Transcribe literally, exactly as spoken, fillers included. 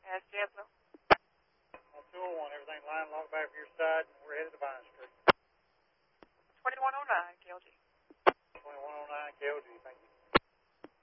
Ask JetBlue. On two oh one, everything line locked back for your side, and we're headed to Vine Street. twenty-one oh nine, K L G. twenty-one oh nine, K L G, thank you.